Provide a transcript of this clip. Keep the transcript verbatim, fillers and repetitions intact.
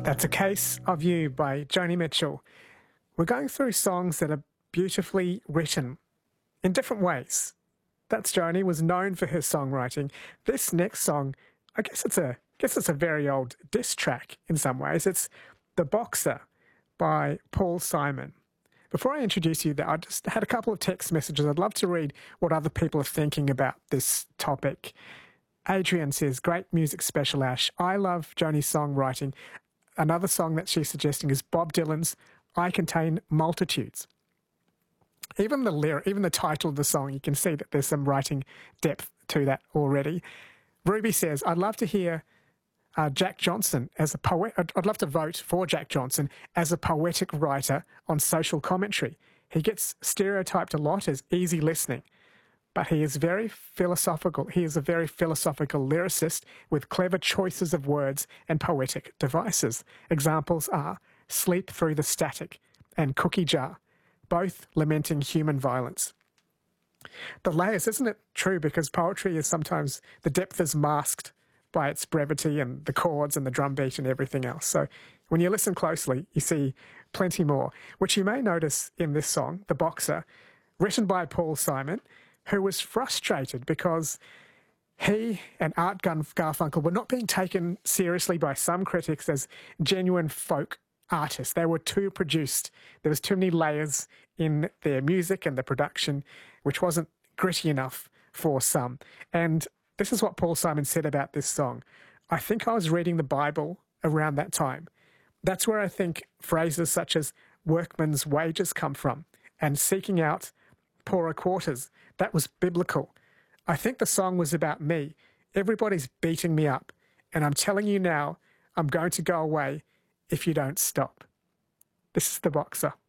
That's A Case of You by Joni Mitchell. We're going through songs that are beautifully written in different ways. That's Joni, was known for her songwriting. This next song, I guess it's a I guess it's a very old diss track in some ways. It's The Boxer by Paul Simon. Before I introduce you, I just had a couple of text messages. I'd love to read what other people are thinking about this topic. Adrian says, great music special, Ash. I love Joni's songwriting. Another song that she's suggesting is Bob Dylan's I Contain Multitudes. Even the lyric, even the title of the song, you can see that there's some writing depth to that already. Ruby says, I'd love to hear uh, Jack Johnson as a poet. I'd, I'd love to vote for Jack Johnson as a poetic writer on social commentary. He gets stereotyped a lot as easy listening, but he is very philosophical. He is a very philosophical lyricist with clever choices of words and poetic devices. Examples are Sleep Through the Static and Cookie Jar, both lamenting human violence. The layers, isn't it true? Because poetry is sometimes, the depth is masked by its brevity and the chords and the drum beat and everything else. So when you listen closely, you see plenty more, which you may notice in this song, The Boxer, written by Paul Simon, who was frustrated because he and Art Garfunkel were not being taken seriously by some critics as genuine folk artists. They were too produced. There was too many layers in their music and the production, which wasn't gritty enough for some. And this is what Paul Simon said about this song. I think I was reading the Bible around that time. That's where I think phrases such as workman's wages come from, and seeking out poorer quarters. That was biblical. I think the song was about me. Everybody's beating me up, and I'm telling you now, I'm going to go away if you don't stop. This is The Boxer.